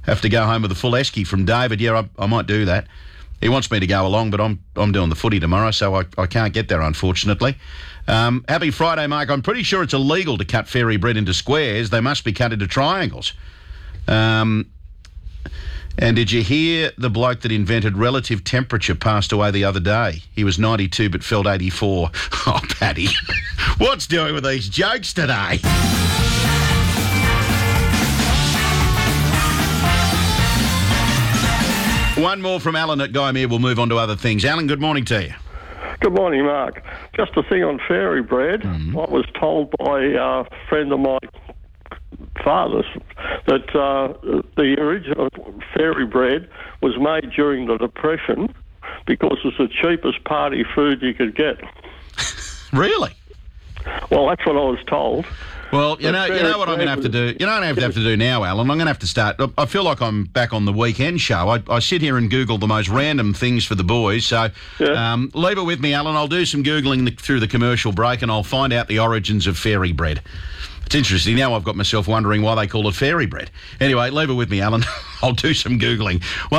have to go home with a full esky from David. Yeah, I might do that. He wants me to go along, but I'm doing the footy tomorrow, so I can't get there, unfortunately. Happy Friday, Mark. I'm pretty sure it's illegal to cut fairy bread into squares. They must be cut into triangles. And did you hear the bloke that invented relative temperature passed away the other day? He was 92 but felt 84. Oh, Paddy, what's doing with these jokes today? One more from Alan at Guyamere. We'll move on to other things. Alan, good morning to you. Good morning, Mark. Just a thing on fairy bread. I was told by a friend of my father's that the original fairy bread was made during the Depression because it's the cheapest party food you could get. Really? Well, that's what I was told. Well, you know what I'm going to have to do? You know what I have to do now, Alan? I'm going to have to start. I feel like I'm back on the weekend show. I sit here and Google the most random things for the boys. So leave it with me, Alan. I'll do some Googling through the commercial break and I'll find out the origins of fairy bread. It's interesting. Now I've got myself wondering why they call it fairy bread. Anyway, leave it with me, Alan. I'll do some Googling.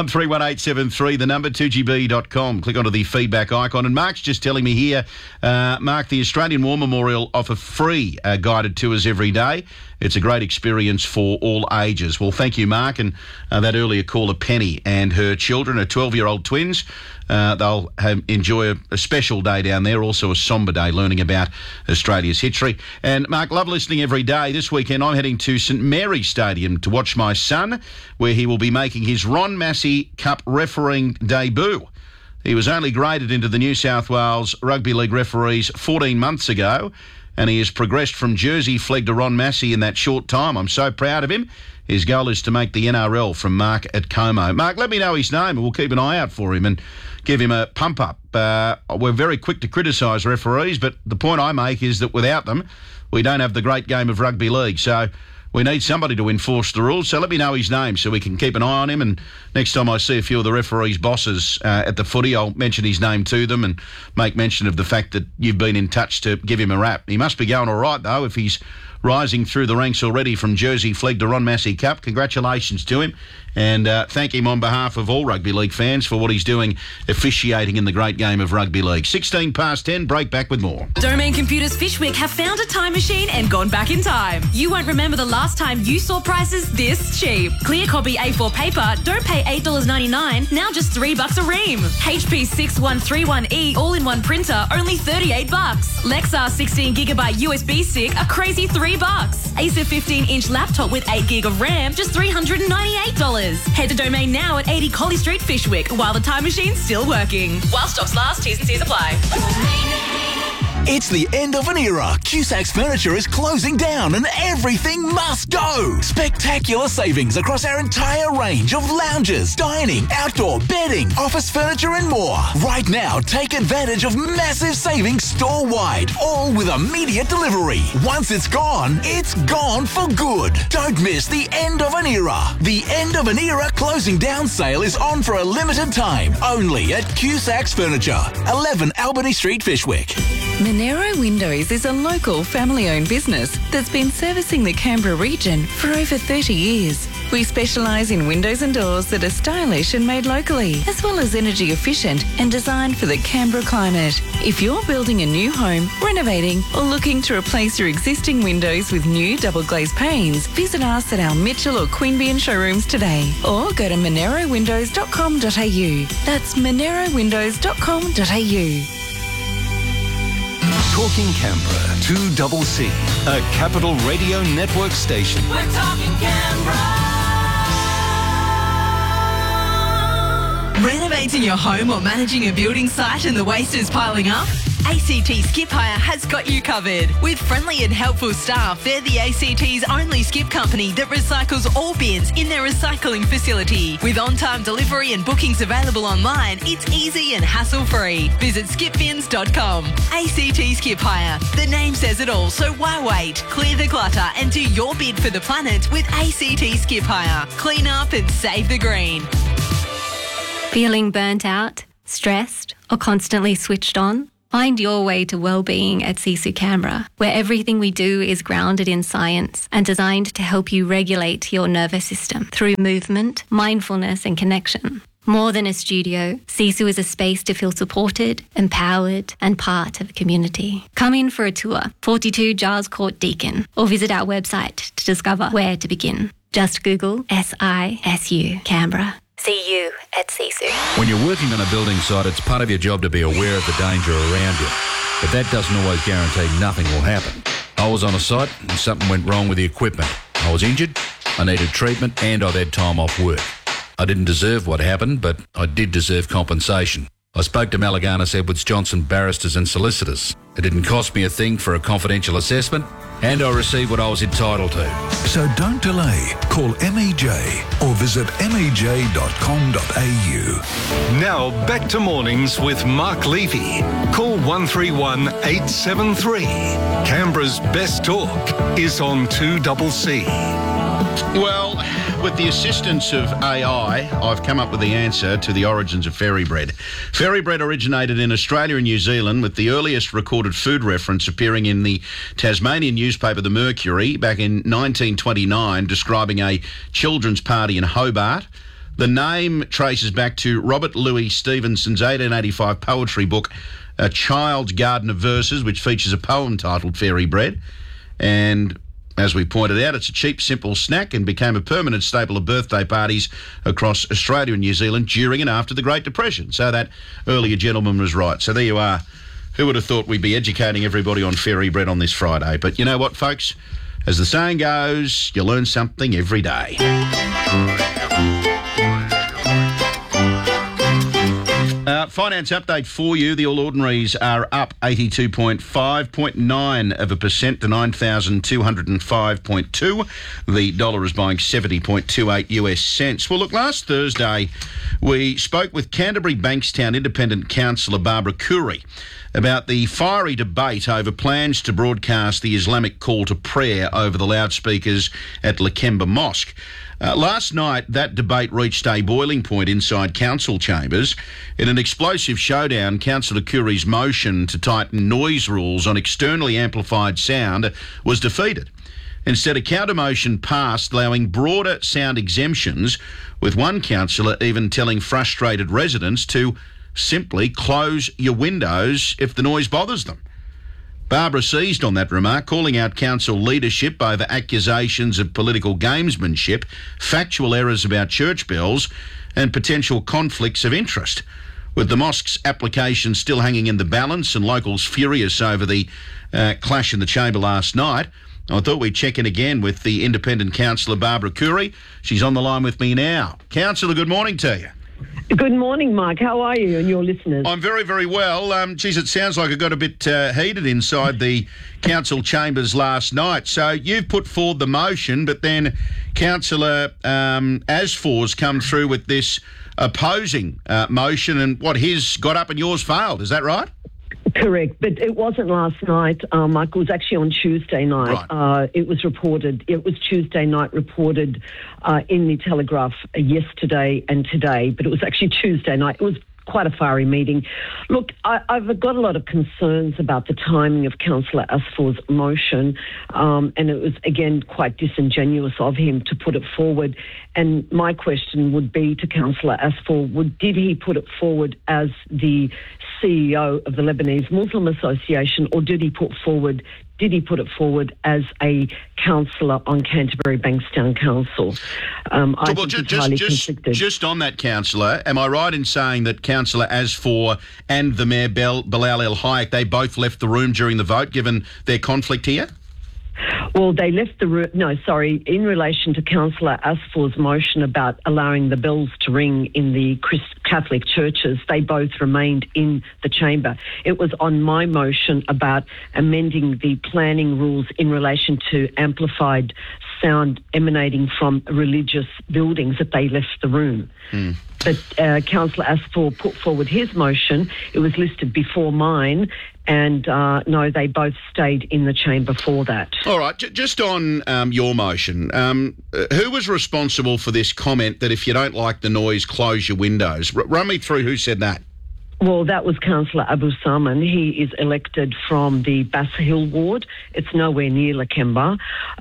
131873, the number, 2gb.com. Click onto the feedback icon. And Mark's just telling me here, Mark, the Australian War Memorial offer free guided tours every day. It's a great experience for all ages. Well, thank you, Mark. And that earlier caller, Penny, and her children, her 12-year-old twins, they'll enjoy a special day down there, also a sombre day learning about Australia's history. And, Mark, love listening every day. This weekend I'm heading to St Mary's Stadium to watch my son, where he will be making his Ron Massey Cup refereeing debut. He was only graded into the New South Wales Rugby League referees 14 months ago, and he has progressed from Jersey flag to Ron Massey in that short time. I'm so proud of him. His goal is to make the NRL, from Mark at Como. Mark, let me know his name and we'll keep an eye out for him and give him a pump up. We're very quick to criticise referees, but the point I make is that without them, we don't have the great game of rugby league. So we need somebody to enforce the rules. So let me know his name so we can keep an eye on him. And next time I see a few of the referees' bosses at the footy, I'll mention his name to them and make mention of the fact that you've been in touch to give him a rap. He must be going all right, though, if he's rising through the ranks already from Jersey flag to Ron Massey Cup. Congratulations to him. And thank him on behalf of all rugby league fans for what he's doing officiating in the great game of rugby league. 16 past 10, break back with more. Domain Computers Fishwick have found a time machine and gone back in time. You won't remember the last time you saw prices this cheap. Clear copy A4 paper, don't pay $8.99, now just $3 a ream. HP 6131E all-in-one printer, only $38. Lexar 16GB USB stick, a crazy $3. Acer 15-inch laptop with 8GB of RAM, just $398. Head to Domain now at 80 Collie Street, Fishwick, while the time machine's still working. While stocks last, T's and C's apply. It's the end of an era. Cusac's Furniture is closing down and everything must go. Spectacular savings across our entire range of lounges, dining, outdoor, bedding, office furniture and more. Right now, take advantage of massive savings store-wide, all with immediate delivery. Once it's gone for good. Don't miss the end of an era. The end of an era closing down sale is on for a limited time, only at Cusac's Furniture, 11 Albany Street, Fishwick. Monero Windows is a local family-owned business that's been servicing the Canberra region for over 30 years. We specialise in windows and doors that are stylish and made locally, as well as energy efficient and designed for the Canberra climate. If you're building a new home, renovating, or looking to replace your existing windows with new double-glazed panes, visit us at our Mitchell or Queanbeyan showrooms today, or go to monerowindows.com.au. That's monerowindows.com.au. Talking Canberra, 2CC, a Capital Radio Network station. We're talking Canberra. Renovating your home or managing a building site and the waste is piling up? ACT Skip Hire has got you covered. With friendly and helpful staff, they're the ACT's only skip company that recycles all bins in their recycling facility. With on-time delivery and bookings available online, it's easy and hassle-free. Visit skipbins.com. ACT Skip Hire. The name says it all, so why wait? Clear the clutter and do your bid for the planet with ACT Skip Hire. Clean up and save the green. Feeling burnt out, stressed, or constantly switched on? Find your way to well-being at Sisu Canberra, where everything we do is grounded in science and designed to help you regulate your nervous system through movement, mindfulness and connection. More than a studio, Sisu is a space to feel supported, empowered and part of a community. Come in for a tour, 42 Giles Court Deakin, or visit our website to discover where to begin. Just Google SISU Canberra. See you at Sisu. When you're working on a building site, it's part of your job to be aware of the danger around you. But that doesn't always guarantee nothing will happen. I was on a site and something went wrong with the equipment. I was injured, I needed treatment and I'd had time off work. I didn't deserve what happened, but I did deserve compensation. I spoke to Malaganas Edwards Johnson barristers and solicitors. It didn't cost me a thing for a confidential assessment, and I received what I was entitled to. So don't delay. Call MEJ or visit mej.com.au. Now back to mornings with Mark Levy. Call 131 873. Canberra's best talk is on 2CC. Well, with the assistance of AI, I've come up with the answer to the origins of fairy bread. Fairy bread originated in Australia and New Zealand, with the earliest recorded food reference appearing in the Tasmanian newspaper The Mercury back in 1929, describing a children's party in Hobart. The name traces back to Robert Louis Stevenson's 1885 poetry book, A Child's Garden of Verses, which features a poem titled Fairy Bread. And as we pointed out, it's a cheap, simple snack and became a permanent staple of birthday parties across Australia and New Zealand during and after the Great Depression. So that earlier gentleman was right. So there you are. Who would have thought we'd be educating everybody on fairy bread on this Friday? But you know what, folks? As the saying goes, you learn something every day. Finance update for you. The All Ordinaries are up 82.5% to 9,205.2. The dollar is buying 70.28 US cents. Well, look, last Thursday we spoke with Canterbury Bankstown Independent Councillor Barbara Curry about the fiery debate over plans to broadcast the Islamic call to prayer over the loudspeakers at Lakemba Mosque. Last night, that debate reached a boiling point inside council chambers. In an explosive showdown, Councillor Curry's motion to tighten noise rules on externally amplified sound was defeated. Instead, a counter-motion passed allowing broader sound exemptions, with one councillor even telling frustrated residents to simply close your windows if the noise bothers them. Barbara seized on that remark, calling out council leadership over accusations of political gamesmanship, factual errors about church bells and potential conflicts of interest. With the mosque's application still hanging in the balance and locals furious over the clash in the chamber last night, I thought we'd check in again with the independent councillor Barbara Curry. She's on the line with me now. Councillor, good morning to you. Good morning, Mark. How are you and your listeners? I'm very, very well. Geez, it sounds like it got a bit heated inside the council chambers last night. So you've put forward the motion, but then Councillor Asfor's come through with this opposing motion, and what his got up and yours failed. Is that right? Correct, but it wasn't last night, Mike. It was actually on Tuesday night. Right. It was Tuesday night reported in the Telegraph yesterday and today, but it was actually Tuesday night. It was quite a fiery meeting. Look, I've got a lot of concerns about the timing of Councillor Asfor's motion, and it was, again, quite disingenuous of him to put it forward. And my question would be to Councillor Asfor, did he put it forward as the CEO of the Lebanese Muslim Association, or did he put it forward as a councillor on Canterbury Bankstown Council? Just on that, councillor, am I right in saying that Councillor Asfor and the Mayor Bilal El Hayek, they both left the room during the vote, given their conflict here? Well, they left the room. No, sorry. In relation to Councillor Asfor's motion about allowing the bells to ring in the Catholic churches, they both remained in the chamber. It was on my motion about amending the planning rules in relation to amplified sound emanating from religious buildings that they left the room. But Councillor Asfor put forward his motion. It was listed before mine. And no, they both stayed in the chamber for that. All right, just on your motion, who was responsible for this comment that if you don't like the noise, close your windows? Run me through who said that. Well, that was Councillor Abu Saman. He is elected from the Bass Hill ward. It's nowhere near Lakemba.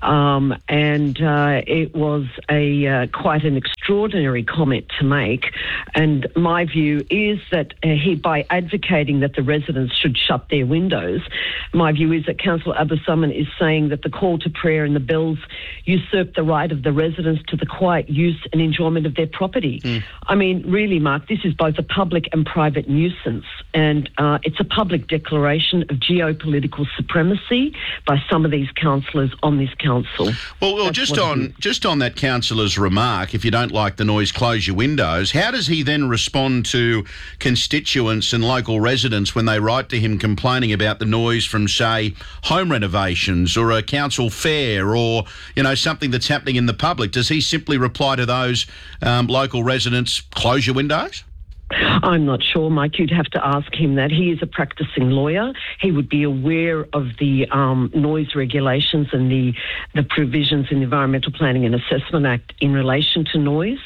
And it was quite an extraordinary comment to make. And my view is that by advocating that the residents should shut their windows, my view is that Councillor Abu Saman is saying that the call to prayer and the bells usurp the right of the residents to the quiet use and enjoyment of their property. I mean, really, Mark, this is both a public and private nuisance, and it's a public declaration of geopolitical supremacy by some of these councillors on this council. Well, just on that councillor's remark, if you don't like the noise, close your windows. How does he then respond to constituents and local residents when they write to him complaining about the noise from, say, home renovations or a council fair or, something that's happening in the public? Does he simply reply to those local residents, close your windows? I'm not sure, Mike. You'd have to ask him that. He is a practicing lawyer. He would be aware of the noise regulations and the provisions in the Environmental Planning and Assessment Act in relation to noise.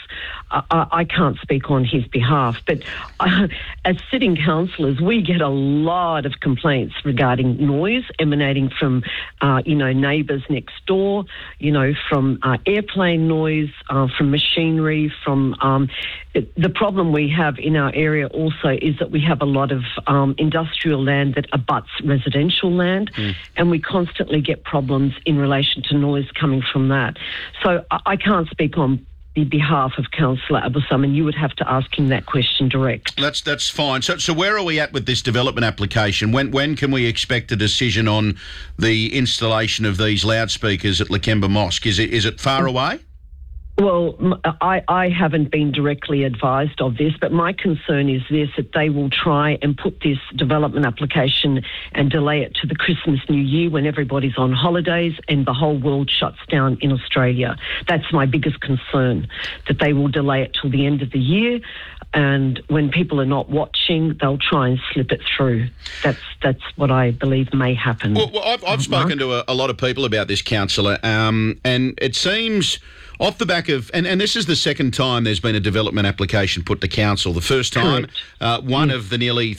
I can't speak on his behalf, but as sitting councillors, we get a lot of complaints regarding noise emanating from, neighbours next door, from airplane noise, from machinery, from... The problem we have in our area also is that we have a lot of industrial land that abuts residential land, and we constantly get problems in relation to noise coming from that. So I can't speak on the behalf of Councillor Abu Saman. You would have to ask him that question direct. That's fine. So where are we at with this development application? When can we expect a decision on the installation of these loudspeakers at Lakemba Mosque? Is it far away? Well, I haven't been directly advised of this, but my concern is this, that they will try and put this development application and delay it to the Christmas New Year when everybody's on holidays and the whole world shuts down in Australia. That's my biggest concern, that they will delay it till the end of the year, and when people are not watching, they'll try and slip it through. That's what I believe may happen. Well, I've spoken to a lot of people about this, Councillor, and it seems... Off the back of, and this is the second time there's been a development application put to council. The first time, one of the nearly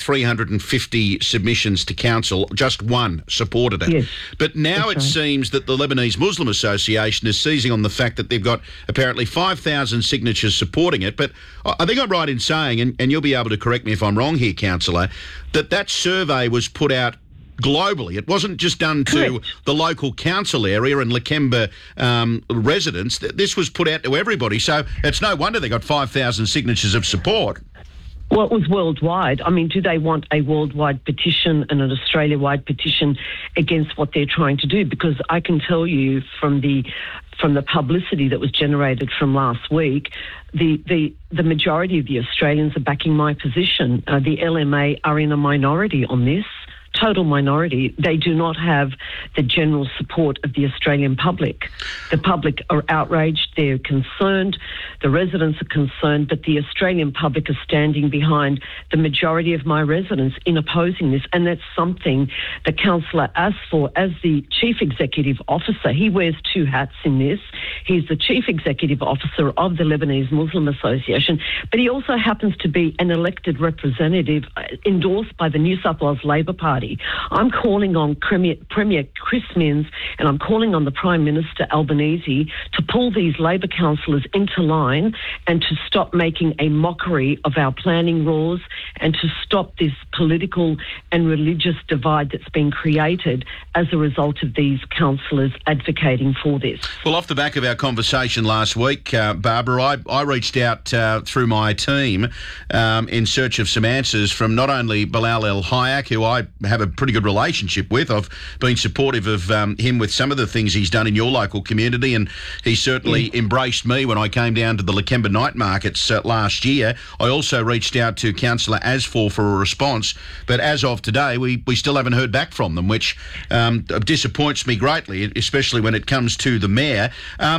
350 submissions to council, just one supported it. Yes. But now it seems that the Lebanese Muslim Association is seizing on the fact that they've got apparently 5,000 signatures supporting it. But I think I'm right in saying, and you'll be able to correct me if I'm wrong here, Councillor, that survey was put out globally. It wasn't just done to the local council area and Lakemba residents. This was put out to everybody. So it's no wonder they got 5,000 signatures of support. Well, it was worldwide. I mean, do they want a worldwide petition and an Australia-wide petition against what they're trying to do? Because I can tell you from the publicity that was generated from last week, the majority of the Australians are backing my position. The LMA are in a minority on this. Total minority. They do not have the general support of the Australian public. The public are outraged, they're concerned, the residents are concerned, but the Australian public are standing behind the majority of my residents in opposing this, and that's something that Councillor Asfour, as the Chief Executive Officer, he wears two hats in this. He's the Chief Executive Officer of the Lebanese Muslim Association, but he also happens to be an elected representative endorsed by the New South Wales Labor Party. I'm calling on Premier Chris Minns and I'm calling on the Prime Minister Albanese to pull these Labor councillors into line and to stop making a mockery of our planning laws and to stop this political and religious divide that's been created as a result of these councillors advocating for this. Well, off the back of our conversation last week, Barbara, I reached out through my team in search of some answers from not only Bilal El Hayek, who I have a pretty good relationship with. I've been supportive of him with some of the things he's done in your local community, and he certainly embraced me when I came down to the Lakemba night markets last year. I also reached out to Councillor Asfour for a response, but as of today, we still haven't heard back from them, which disappoints me greatly, especially when it comes to the mayor.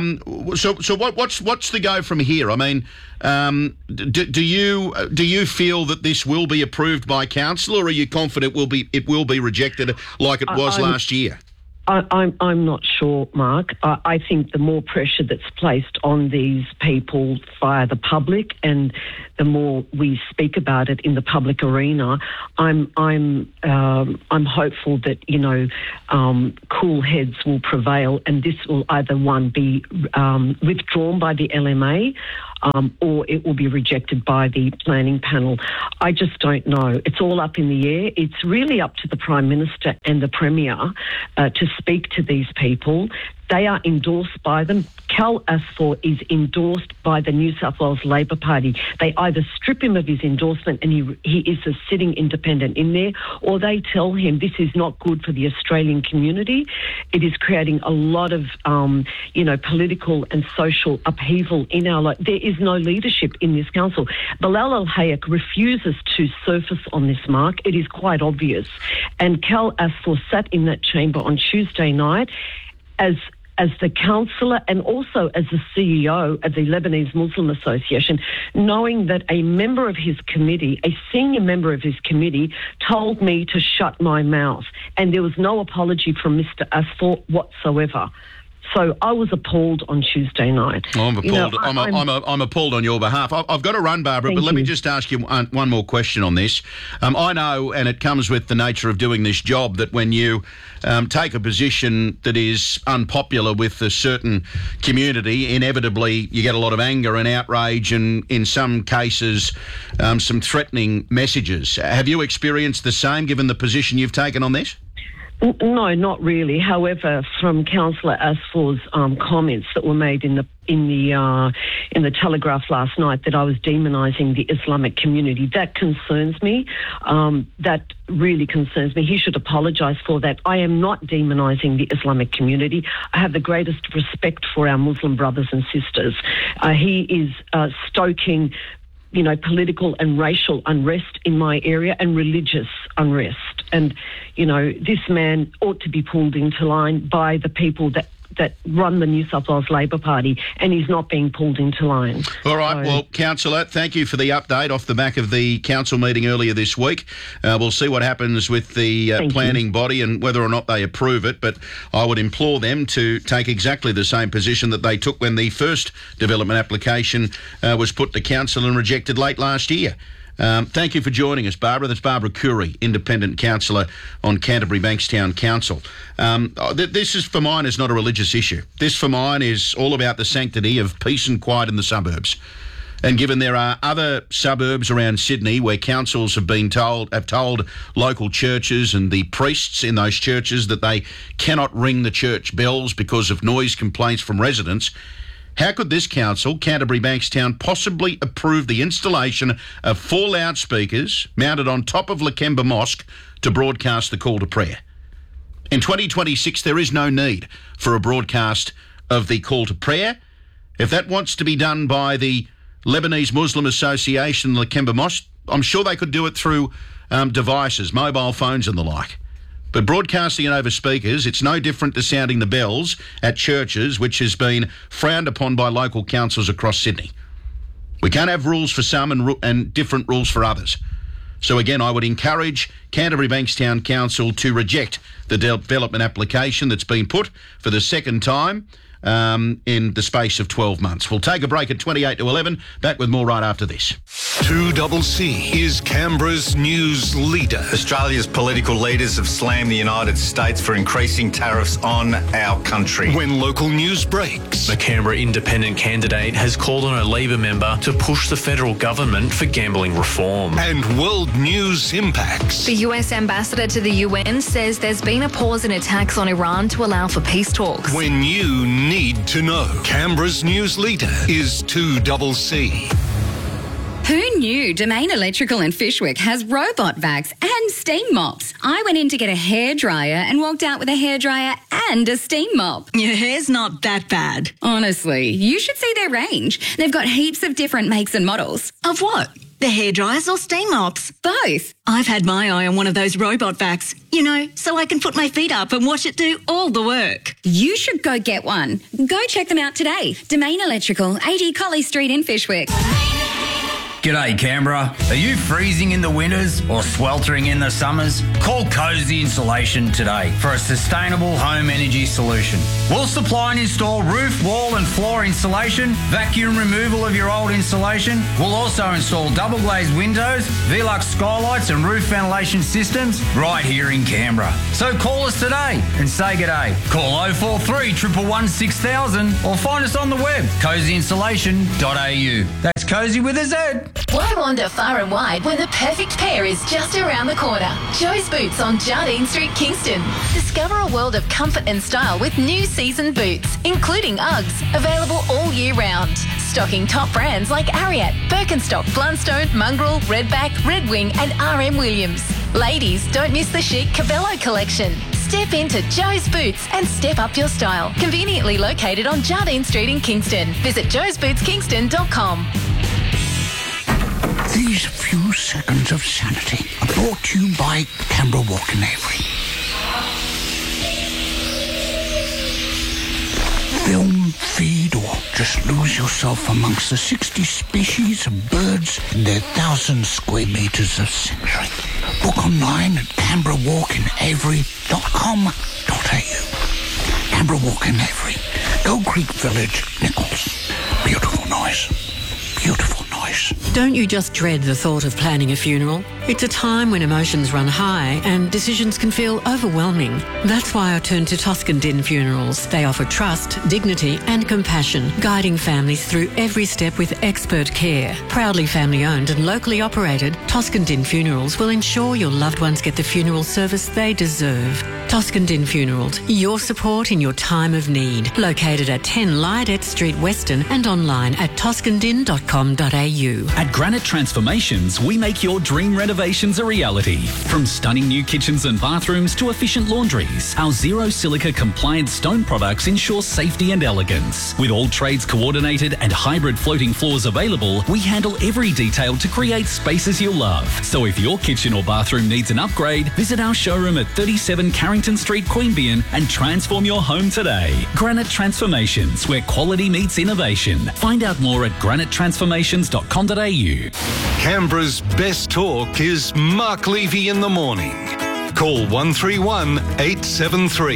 So what's the go from here? I mean, do you feel that this will be approved by council, or are you confident it will be rejected like it was last year? I'm not sure, Mark. I think the more pressure that's placed on these people via the public, and the more we speak about it in the public arena, I'm hopeful that cool heads will prevail, and this will either be withdrawn by the LMA. Or it will be rejected by the planning panel. I just don't know. It's all up in the air. It's really up to the Prime Minister and the Premier to speak to these people. They are endorsed by them. Cal Asfor is endorsed by the New South Wales Labor Party. They either strip him of his endorsement and he is a sitting independent in there, or they tell him this is not good for the Australian community. It is creating a lot of, political and social upheaval in our life. There is no leadership in this council. Bilal Al-Hayek refuses to surface on this, Mark. It is quite obvious. And Cal Asfor sat in that chamber on Tuesday night as the councillor and also as the CEO of the Lebanese Muslim Association, knowing that a member of his committee, a senior member of his committee, told me to shut my mouth. And there was no apology from Mr. Asfor whatsoever. So I was appalled on Tuesday night. Oh, I'm appalled. I'm appalled on your behalf. I've got to run, Barbara, but let me just ask you one more question on this. I know, and it comes with the nature of doing this job, that when you take a position that is unpopular with a certain community, inevitably you get a lot of anger and outrage and, in some cases, some threatening messages. Have you experienced the same, given the position you've taken on this? No, not really. However, from Councillor Asfor's comments that were made in the Telegraph last night, that I was demonising the Islamic community, that concerns me. That really concerns me. He should apologise for that. I am not demonising the Islamic community. I have the greatest respect for our Muslim brothers and sisters. He is stoking political and racial unrest in my area and religious unrest. And, this man ought to be pulled into line by the people that run the New South Wales Labor Party, and he's not being pulled into line. All right, well, Councillor, thank you for the update off the back of the council meeting earlier this week. We'll see what happens with the planning body and whether or not they approve it, but I would implore them to take exactly the same position that they took when the first development application was put to council and rejected late last year. Thank you for joining us, Barbara. That's Barbara Curry, Independent Councillor on Canterbury Bankstown Council. This is, for mine, is not a religious issue. This, for mine, is all about the sanctity of peace and quiet in the suburbs. And given there are other suburbs around Sydney where councils have told local churches and the priests in those churches that they cannot ring the church bells because of noise complaints from residents, how could this council, Canterbury Bankstown, possibly approve the installation of 4 loudspeakers mounted on top of Lakemba Mosque to broadcast the call to prayer? In 2026, there is no need for a broadcast of the call to prayer. If that wants to be done by the Lebanese Muslim Association, Lakemba Mosque, I'm sure they could do it through devices, mobile phones and the like. But broadcasting it over speakers, it's no different to sounding the bells at churches, which has been frowned upon by local councils across Sydney. We can't have rules for some and different rules for others. So again, I would encourage Canterbury Bankstown Council to reject the development application that's been put for the second time in the space of 12 months. We'll take a break at 28 to 11. Back with more right after this. 2CC is Canberra's news leader. Australia's political leaders have slammed the United States for increasing tariffs on our country. When local news breaks, the Canberra independent candidate has called on a Labor member to push the federal government for gambling reform. And world news impacts. The US ambassador to the UN says there's been a pause in attacks on Iran to allow for peace talks. When you need to know, Canberra's news leader is 2CC. Who knew Domain Electrical in Fyshwick has robot vacs and steam mops? I went in to get a hairdryer and walked out with a hairdryer and a steam mop. Your hair's not that bad. Honestly, you should see their range. They've got heaps of different makes and models. Of what? The hairdryers or steam mops? Both. I've had my eye on one of those robot vacs, so I can put my feet up and watch it do all the work. You should go get one. Go check them out today. Domain Electrical, 80 Colley Street in Fyshwick. G'day Canberra. Are you freezing in the winters or sweltering in the summers? Call Cozy Insulation today for a sustainable home energy solution. We'll supply and install roof, wall and floor insulation, vacuum removal of your old insulation. We'll also install double glazed windows, Velux skylights and roof ventilation systems right here in Canberra. So call us today and say g'day. Call 043 111 6000 or find us on the web, cozyinsulation.au. That's Cozy with a Z. Why wander far and wide when the perfect pair is just around the corner? Joe's Boots on Jardine Street, Kingston. Discover a world of comfort and style with new season boots, including Uggs, available all year round. Stocking top brands like Ariat, Birkenstock, Blundstone, Mongrel, Redback, Red Wing and RM Williams. Ladies, don't miss the chic Cabello collection. Step into Joe's Boots and step up your style. Conveniently located on Jardine Street in Kingston. Visit joesbootskingston.com. These few seconds of sanity are brought to you by Canberra Walk and Avery. Film, feed, or just lose yourself amongst the 60 species of birds in their 1,000 square metres of sanctuary. Book online at canberrawalkandavery.com.au. Canberra Walk and Avery, Gold Creek Village, Nichols. Beautiful noise. Beautiful noise. Don't you just dread the thought of planning a funeral? It's a time when emotions run high and decisions can feel overwhelming. That's why I turn to Toscan Din Funerals. They offer trust, dignity and compassion, guiding families through every step with expert care. Proudly family owned and locally operated, Toscan Din Funerals will ensure your loved ones get the funeral service they deserve. Toscan Din Funerals, your support in your time of need. Located at 10 Lydet Street, Weston and online at toscandin.com.au. At Granite Transformations, we make your dream renovations a reality. From stunning new kitchens and bathrooms to efficient laundries, our zero silica compliant stone products ensure safety and elegance. With all trades coordinated and hybrid floating floors available, we handle every detail to create spaces you'll love. So if your kitchen or bathroom needs an upgrade, visit our showroom at 37 Carrington Street, Queanbeyan and transform your home today. Granite Transformations, where quality meets innovation. Find out more at granitetransformations.com.au. Canberra's best talk is Mark Levy in the morning. Call 131 873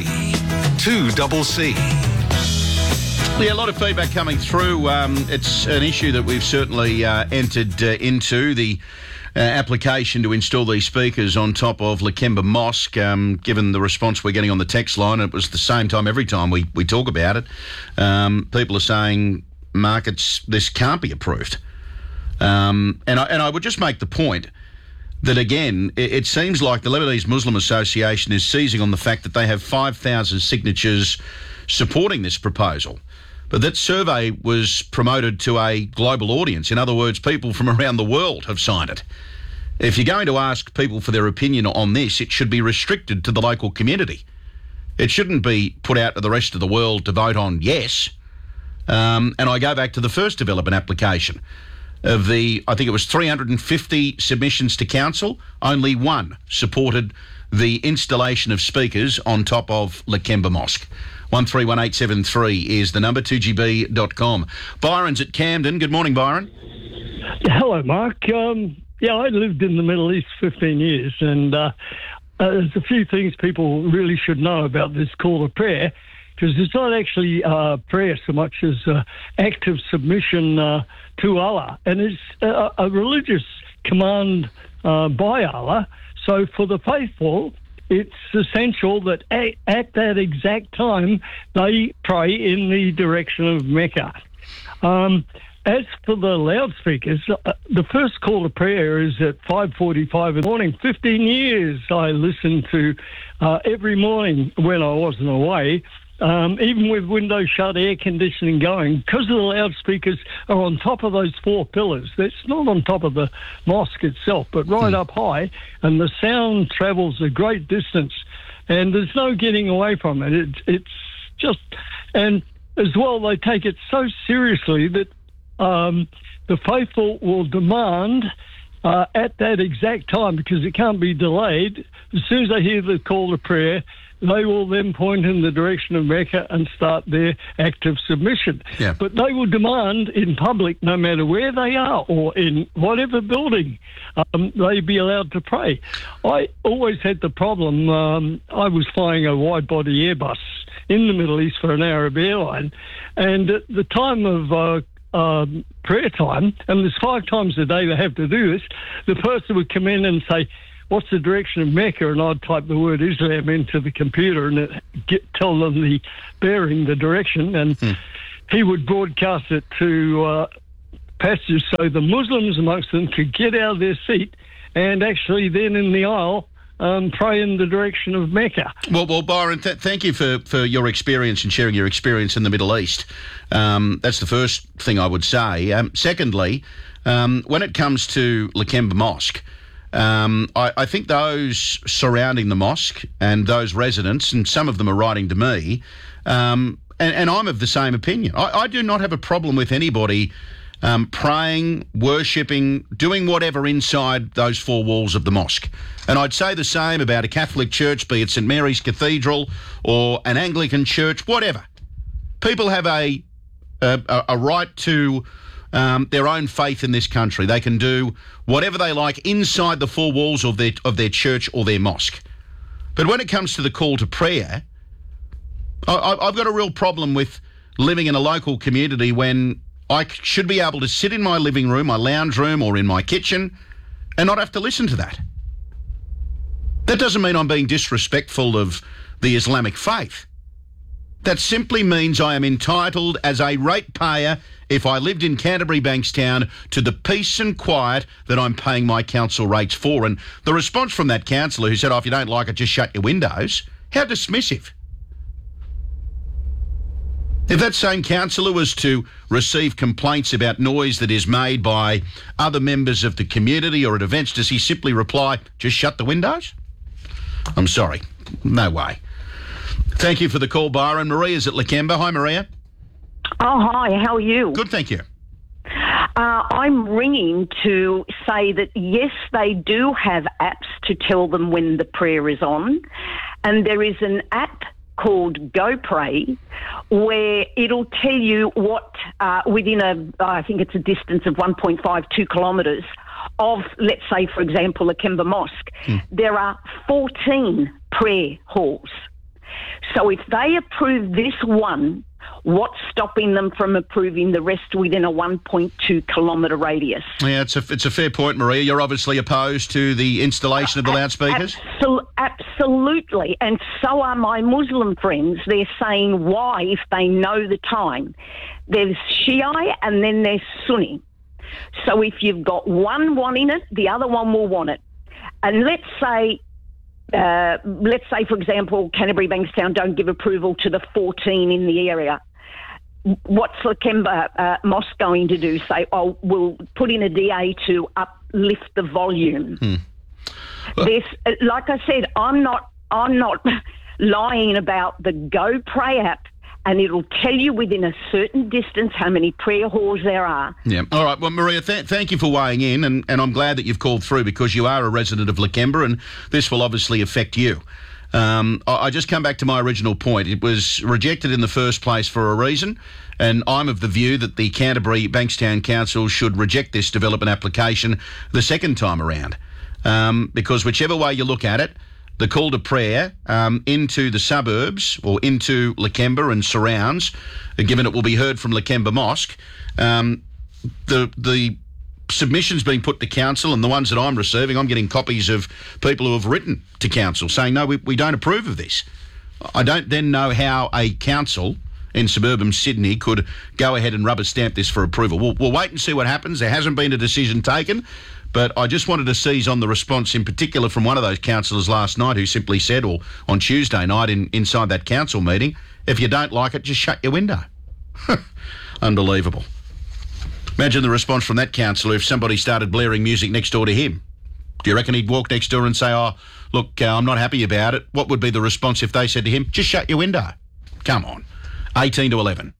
2CC. Yeah, a lot of feedback coming through. It's an issue that we've certainly entered into, the application to install these speakers on top of Lakemba Mosque. Given the response we're getting on the text line, it was the same time every time we talk about it. People are saying, Mark, this can't be approved. And I would just make the point that, again, it seems like the Lebanese Muslim Association is seizing on the fact that they have 5,000 signatures supporting this proposal. But that survey was promoted to a global audience. In other words, people from around the world have signed it. If you're going to ask people for their opinion on this, it should be restricted to the local community. It shouldn't be put out to the rest of the world to vote on yes. And I go back to the first development application. Of I think it was 350 submissions to council, only one supported the installation of speakers on top of Lakemba Mosque. 131873 is the number, 2GB.com. Byron's at Camden. Good morning, Byron. Hello, Mark. I lived in the Middle East 15 years, and there's a few things people really should know about this call to prayer, because it's not actually prayer so much as active submission to Allah. And it's a religious command by Allah. So for the faithful, it's essential that at that exact time they pray in the direction of Mecca. As for the loudspeakers, the first call to prayer is at 5:45 in the morning. 15 years I listened to every morning when I wasn't away, even with windows shut, air conditioning going, because the loudspeakers are on top of those four pillars. That's not on top of the mosque itself, but right up high, and the sound travels a great distance, and there's no getting away from it. It's just, and as well, they take it so seriously that the faithful will demand at that exact time, because it can't be delayed. As soon as they hear the call to prayer, they will then point in the direction of Mecca and start their act of submission. Yeah. But they will demand in public, no matter where they are or in whatever building, they be allowed to pray. I always had the problem, I was flying a wide-body Airbus in the Middle East for an Arab airline, and at the time of prayer time, and there's 5 times a day they have to do this, the person would come in and say, what's the direction of Mecca? And I'd type the word Islam into the computer and tell them the bearing, the direction, and he would broadcast it to pastors so the Muslims amongst them could get out of their seat and actually then in the aisle pray in the direction of Mecca. Well, Byron, thank you for your experience and sharing your experience in the Middle East. That's the first thing I would say. Secondly, when it comes to Lakemba Mosque, I think those surrounding the mosque and those residents, and some of them are writing to me, and I'm of the same opinion. I do not have a problem with anybody praying, worshipping, doing whatever inside those 4 walls of the mosque. And I'd say the same about a Catholic church, be it St Mary's Cathedral or an Anglican church, whatever. People have a right to their own faith in this country. They can do whatever they like inside the 4 walls of their church or their mosque. But when it comes to the call to prayer, I've got a real problem with living in a local community when I should be able to sit in my living room, my lounge room, or in my kitchen and not have to listen to that. That doesn't mean I'm being disrespectful of the Islamic faith. That simply means I am entitled as a ratepayer, if I lived in Canterbury Bankstown, to the peace and quiet that I'm paying my council rates for. And the response from that councillor who said, if you don't like it, just shut your windows, how dismissive. If that same councillor was to receive complaints about noise that is made by other members of the community or at events, does he simply reply, just shut the windows? I'm sorry. No way. Thank you for the call, Byron. Maria's at Lakemba. Hi, Maria. Oh, hi. How are you? Good, thank you. I'm ringing to say that, yes, they do have apps to tell them when the prayer is on. And there is an app called GoPray where it'll tell you what, within I think it's a distance of 1.52 kilometres of, let's say, for example, Lakemba Mosque, there are 14 prayer halls. So if they approve this one, what's stopping them from approving the rest within a 1.2 kilometre radius? Yeah, it's a fair point, Maria. You're obviously opposed to the installation of the loudspeakers? Absolutely. And so are my Muslim friends. They're saying why, if they know the time. There's Shiite and then there's Sunni. So if you've got one wanting it, the other one will want it. And let's say, for example, Canterbury Bankstown don't give approval to the 14 in the area. What's Lakemba Mosque going to do? Say, we'll put in a DA to uplift the volume. This, like I said, I'm not lying about the GoPray app, and it'll tell you within a certain distance how many prayer halls there are. Yeah. All right. Well, Maria, thank you for weighing in, and I'm glad that you've called through because you are a resident of Lakemba, and this will obviously affect you. I just come back to my original point. It was rejected in the first place for a reason, and I'm of the view that the Canterbury Bankstown Council should reject this development application the second time around, because whichever way you look at it, the call to prayer into the suburbs or into Lakemba and surrounds, given it will be heard from Lakemba Mosque, the submissions being put to council and the ones that I'm receiving, I'm getting copies of people who have written to council saying, no, we don't approve of this. I don't then know how a council in suburban Sydney could go ahead and rubber stamp this for approval. We'll wait and see what happens. There hasn't been a decision taken. But I just wanted to seize on the response in particular from one of those councillors last night who simply said, or on Tuesday night inside that council meeting, if you don't like it, just shut your window. Unbelievable. Imagine the response from that councillor if somebody started blaring music next door to him. Do you reckon he'd walk next door and say, look, I'm not happy about it? What would be the response if they said to him, just shut your window? Come on. 18 to 11.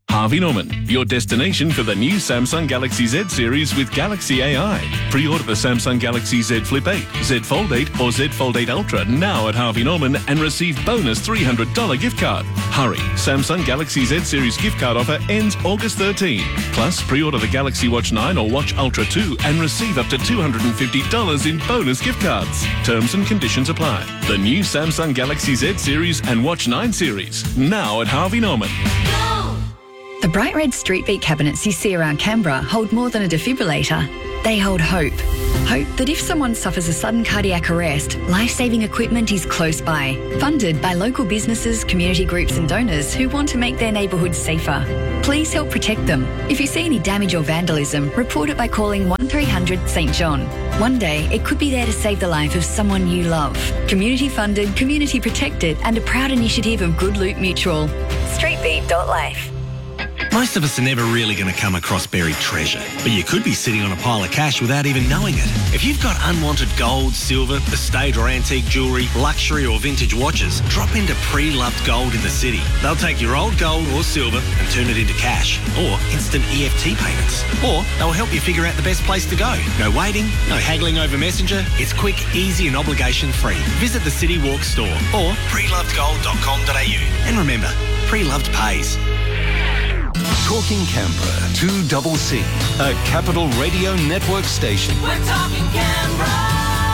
Harvey Norman, your destination for the new Samsung Galaxy Z series with Galaxy AI. Pre-order the Samsung Galaxy Z Flip 8, Z Fold 8 or Z Fold 8 Ultra now at Harvey Norman and receive bonus $300 gift card. Hurry, Samsung Galaxy Z series gift card offer ends August 13. Plus, pre-order the Galaxy Watch 9 or Watch Ultra 2 and receive up to $250 in bonus gift cards. Terms and conditions apply. The new Samsung Galaxy Z series and Watch 9 series now at Harvey Norman. The bright red street beat cabinets you see around Canberra hold more than a defibrillator. They hold hope. Hope that if someone suffers a sudden cardiac arrest, life-saving equipment is close by. Funded by local businesses, community groups and donors who want to make their neighbourhoods safer. Please help protect them. If you see any damage or vandalism, report it by calling 1300 St John. One day, it could be there to save the life of someone you love. Community funded, community protected and a proud initiative of Good Loot Mutual. Streetbeat.life. Most of us are never really going to come across buried treasure, but you could be sitting on a pile of cash without even knowing it. If you've got unwanted gold, silver, estate or antique jewellery, luxury or vintage watches, drop into Pre-Loved Gold in the city. They'll take your old gold or silver and turn it into cash or instant EFT payments. Or they'll help you figure out the best place to go. No waiting, no haggling over Messenger. It's quick, easy and obligation-free. Visit the City Walk store or prelovedgold.com.au. And remember, Pre-Loved pays. Talking Canberra, 2CC, a Capital Radio Network station. We're talking Canberra.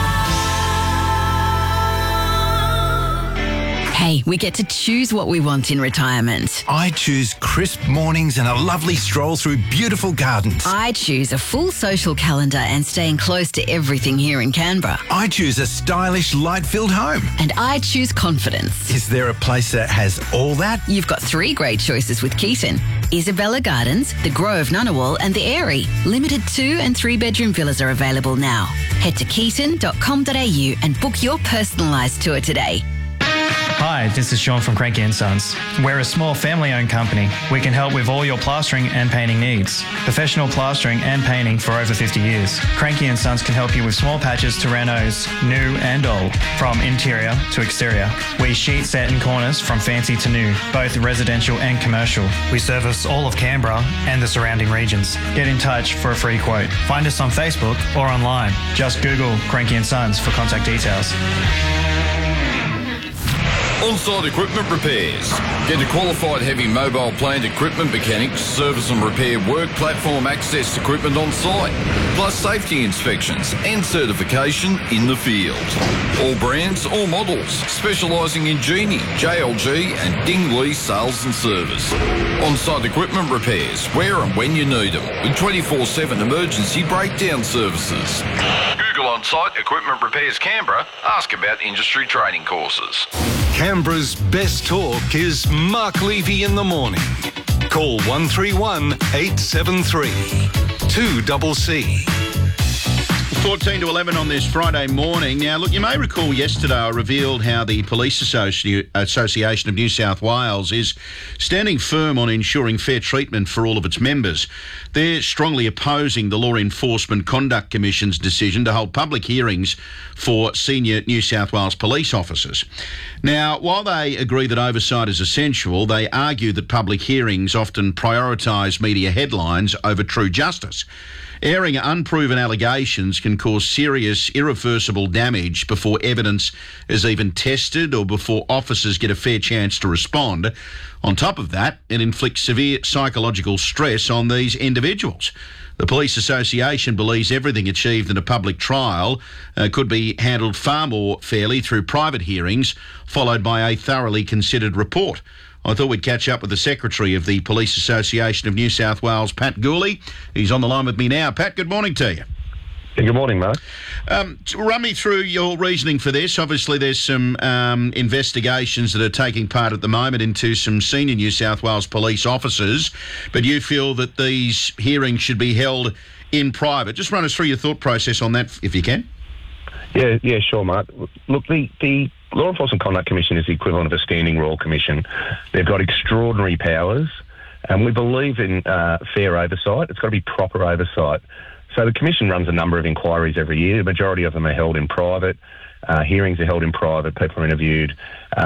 Hey, we get to choose what we want in retirement. I choose crisp mornings and a lovely stroll through beautiful gardens. I choose a full social calendar and staying close to everything here in Canberra. I choose a stylish, light-filled home. And I choose confidence. Is there a place that has all that? You've got 3 great choices with Keaton. Isabella Gardens, the Grove Ngunnawal and the Airy. Limited 2 and 3 bedroom villas are available now. Head to keaton.com.au and book your personalised tour today. Hi, this is Sean from Cranky & Sons. We're a small family-owned company. We can help with all your plastering and painting needs. Professional plastering and painting for over 50 years. Cranky & Sons can help you with small patches to renos, new and old, from interior to exterior. We sheet, set and corners from fancy to new, both residential and commercial. We service all of Canberra and the surrounding regions. Get in touch for a free quote. Find us on Facebook or online. Just Google Cranky & Sons for contact details. On-site equipment repairs. Get a qualified heavy mobile plant equipment mechanics, service and repair work platform access equipment on site, plus safety inspections and certification in the field. All brands, all models, specialising in Genie, JLG and Dingley sales and service. On-site equipment repairs, where and when you need them, with 24/7 emergency breakdown services. Google On-Site Equipment Repairs Canberra. Ask about industry training courses. Canberra's best talk is Mark Levy in the morning. Call 131 873 2CC. 14 to 11 on this Friday morning. Now, look, you may recall yesterday I revealed how the Police Association of New South Wales is standing firm on ensuring fair treatment for all of its members. They're strongly opposing the Law Enforcement Conduct Commission's decision to hold public hearings for senior New South Wales police officers. Now, while they agree that oversight is essential, they argue that public hearings often prioritise media headlines over true justice. Airing unproven allegations can cause serious, irreversible damage before evidence is even tested or before officers get a fair chance to respond. On top of that, it inflicts severe psychological stress on these individuals. The Police Association believes everything achieved in a public trial could be handled far more fairly through private hearings, followed by a thoroughly considered report. I thought we'd catch up with the Secretary of the Police Association of New South Wales, Pat Gooley. He's on the line with me now. Pat, good morning to you. Good morning, Mark. Run me through your reasoning for this. Obviously, there's some investigations that are taking part at the moment into some senior New South Wales police officers, but you feel that these hearings should be held in private. Just run us through your thought process on that, if you can. Yeah, sure, Mark. Look, the Law Enforcement Conduct Commission is the equivalent of a standing royal commission. They've got extraordinary powers, and we believe in fair oversight. It's got to be proper oversight. So the Commission runs a number of inquiries every year. The majority of them are held in private. Hearings are held in private. People are interviewed.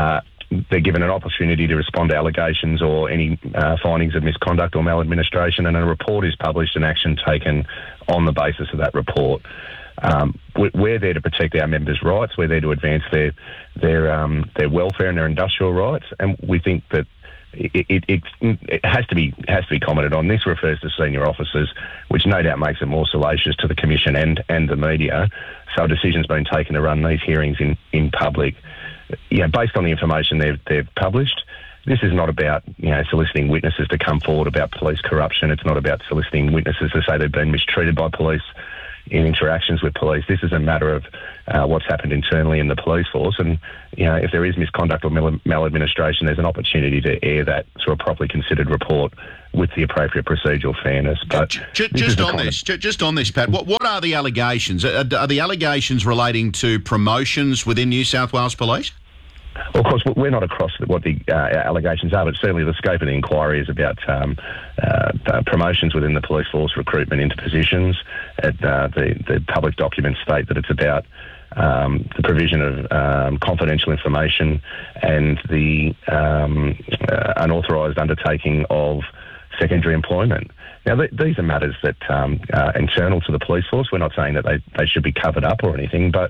they're given an opportunity to respond to allegations or any findings of misconduct or maladministration, and a report is published and action taken on the basis of that report. We're there to protect our members' rights. We're there to advance their welfare and their industrial rights, and we think that it has to be commented on. This refers to senior officers, which no doubt makes it more salacious to the Commission and the media. So a decision's been taken to run these hearings in public. Based on the information they've published. This is not about soliciting witnesses to come forward about police corruption. It's not about soliciting witnesses to say they've been mistreated by police in interactions with police. This is a matter of what's happened internally in the police force, and if there is misconduct or maladministration, there's an opportunity to air that through a properly considered report with the appropriate procedural fairness. But just on this, Pat, what are the allegations? Are the allegations relating to promotions within New South Wales Police? Well, of course, we're not across what the allegations are, but certainly the scope of the inquiry is about promotions within the police force, recruitment into positions. The public documents state that it's about the provision of confidential information and the unauthorised undertaking of secondary employment. Now, these are matters that are internal to the police force. We're not saying that they should be covered up or anything, but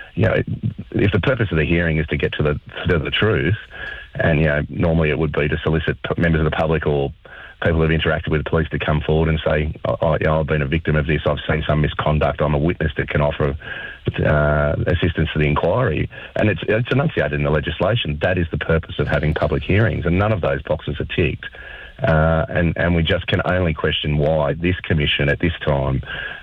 if the purpose of the hearing is to get to the truth, and normally it would be to solicit members of the public or people who've interacted with the police to come forward and say, I've been a victim of this, I've seen some misconduct, I'm a witness that can offer assistance to the inquiry. And it's enunciated in the legislation. That is the purpose of having public hearings, and none of those boxes are ticked. And we just can only question why this Commission at this time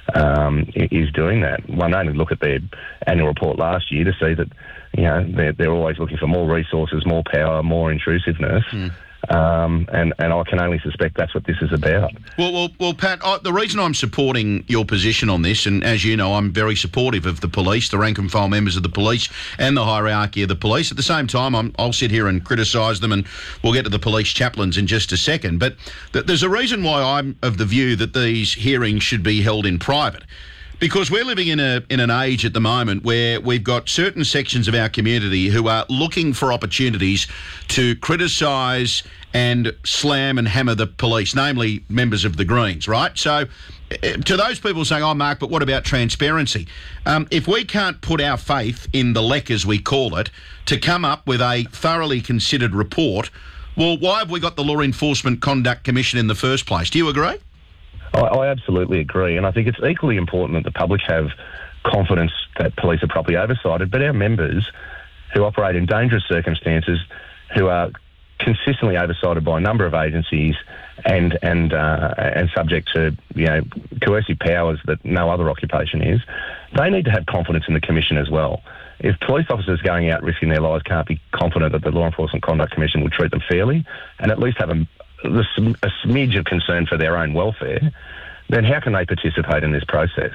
is doing that. One only look at their annual report last year to see that they're always looking for more resources, more power, more intrusiveness. And I can only suspect that's what this is about. Well, Pat, the reason I'm supporting your position on this, and as you know, I'm very supportive of the police, the rank and file members of the police and the hierarchy of the police. At the same time, I'll sit here and criticise them, and we'll get to the police chaplains in just a second. But there's a reason why I'm of the view that these hearings should be held in private. Because we're living in an age at the moment where we've got certain sections of our community who are looking for opportunities to criticise and slam and hammer the police, namely members of the Greens, right? So to those people saying, oh, Mark, but what about transparency? If we can't put our faith in the LEC, as we call it, to come up with a thoroughly considered report, well, why have we got the Law Enforcement Conduct Commission in the first place? Do you agree? I absolutely agree, and I think it's equally important that the public have confidence that police are properly oversighted, but our members who operate in dangerous circumstances, who are consistently oversighted by a number of agencies and subject to coercive powers that no other occupation is, they need to have confidence in the Commission as well. If police officers going out risking their lives can't be confident that the Law Enforcement Conduct Commission will treat them fairly and at least have a smidge of concern for their own welfare, then how can they participate in this process?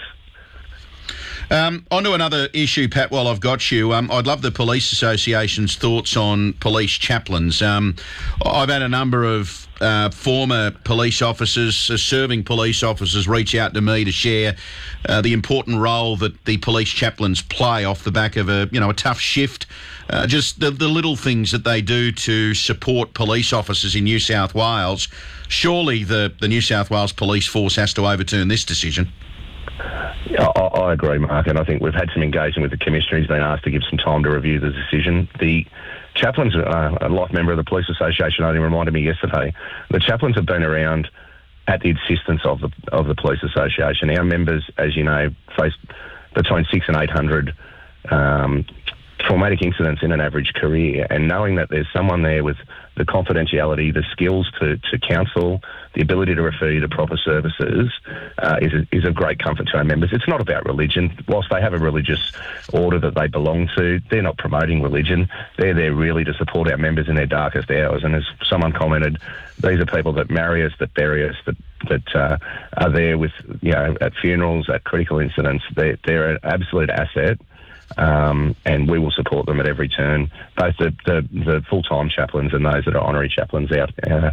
On to another issue, Pat, while I've got you. I'd love the Police Association's thoughts on police chaplains. I've had a number of former police officers, serving police officers, reach out to me to share the important role that the police chaplains play off the back of a tough shift. Just the little things that they do to support police officers in New South Wales. Surely the New South Wales Police Force has to overturn this decision. I agree, Mark, and I think we've had some engagement with the Commissioner. He's been asked to give some time to review the decision. The chaplains, a life member of the Police Association only reminded me yesterday, the chaplains have been around at the insistence of the Police Association. Our members, as you know, face between 600 and 800 traumatic incidents in an average career, and knowing that there's someone there with the confidentiality, the skills to counsel, the ability to refer you to proper services is a great comfort to our members. It's not about religion. Whilst they have a religious order that they belong to, they're not promoting religion. They're there really to support our members in their darkest hours. And as someone commented, these are people that marry us, that bury us, that are there with, at funerals, at critical incidents. They're an absolute asset. And we will support them at every turn, both the full-time chaplains and those that are honorary chaplains out